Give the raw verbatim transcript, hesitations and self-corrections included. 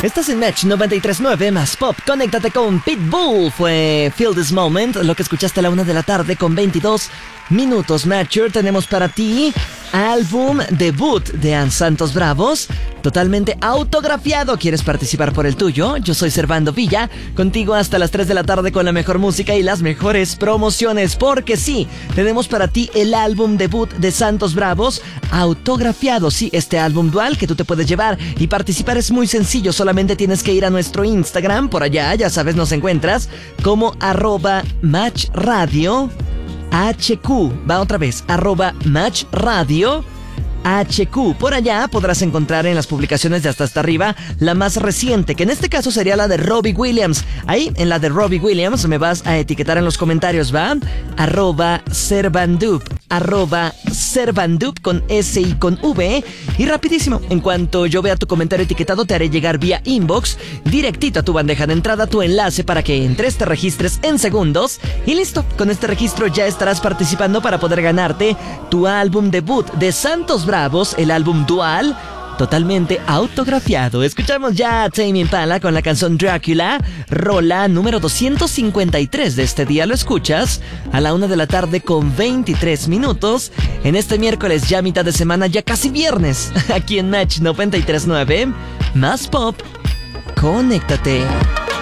Estás en Match noventa y tres punto nueve más Pop. Conéctate con Pitbull. Fue Feel This Moment, lo que escuchaste a la una de la tarde con veintidós minutos. Matcher, tenemos para ti álbum debut de An Santos Bravos, totalmente autografiado. ¿Quieres participar por el tuyo? Yo soy Servando Villa, contigo hasta las tres de la tarde con la mejor música y las mejores promociones, porque sí, tenemos para ti el álbum debut de Santos Bravos autografiado. Sí, este álbum dual que tú te puedes llevar y participar es muy sencillo. Solamente tienes que ir a nuestro Instagram, por allá, ya sabes, nos encuentras como arroba Match Radio H Q. Va otra vez, arroba Match Radio H Q. Por allá podrás encontrar en las publicaciones de hasta hasta arriba la más reciente, que en este caso sería la de Robbie Williams. Ahí, en la de Robbie Williams, me vas a etiquetar en los comentarios, ¿va? Arroba Servandup, arroba Servandup con S y con V. Y rapidísimo, en cuanto yo vea tu comentario etiquetado, te haré llegar vía inbox directito a tu bandeja de entrada tu enlace para que entres, te registres en segundos y listo. Con este registro ya estarás participando para poder ganarte tu álbum debut de Santos Bravos, el álbum dual, totalmente autografiado. Escuchamos ya a Tame Impala con la canción Dracula, rola número doscientos cincuenta y tres de este día. Lo escuchas a la una de la tarde con veintitrés minutos en este miércoles, ya mitad de semana, ya casi viernes, aquí en Match noventa y tres punto nueve más Pop. Conéctate.